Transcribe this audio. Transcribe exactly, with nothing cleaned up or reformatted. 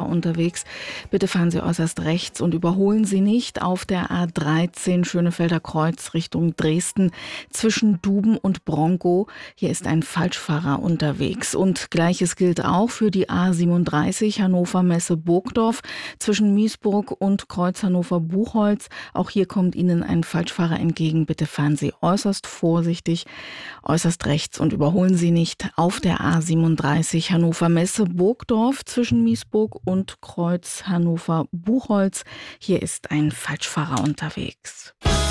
unterwegs. Bitte fahren Sie äußerst rechts und überholen Sie nicht auf der A dreizehn Schönefelder Kreuz Richtung Dresden zwischen Duben und Bronkow. Hier ist ein Falschfahrer unterwegs. Und Gleiches gilt auch für die A siebenunddreißig Hannover Messe Burgdorf zwischen Miesburg und Kreuz Hannover Buchholz. Auch hier kommt Ihnen ein Falschfahrer entgegen. Bitte fahren Sie äußerst vorsichtig, äußerst rechts und überholen Sie nicht auf der A siebenunddreißig Hannover Messe Burgdorf zwischen Miesburg und Kreuz Hannover Buchholz. Hier ist ein Falschfahrer unterwegs.